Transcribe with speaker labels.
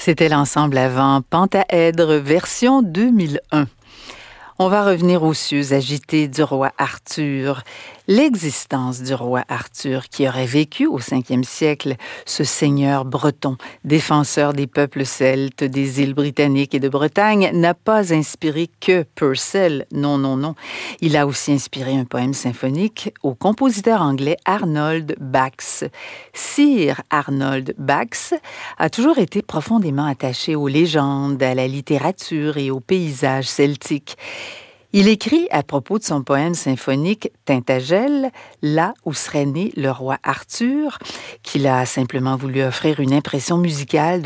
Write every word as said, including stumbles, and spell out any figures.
Speaker 1: C'était l'ensemble avant Pentaèdre, version deux mille un. On va revenir aux cieux agités du roi Arthur. L'existence du roi Arthur, qui aurait vécu au cinquième siècle, ce seigneur breton, défenseur des peuples celtes, des îles britanniques et de Bretagne, n'a pas inspiré que Purcell. Non, non, non. Il a aussi inspiré un poème symphonique au compositeur anglais Arnold Bax. Sir Arnold Bax a toujours été profondément attaché aux légendes, à la littérature et aux paysages celtiques. Il écrit à propos de son poème symphonique Tintagel, là où serait né le roi Arthur, qu'il a simplement voulu offrir une impression musicale de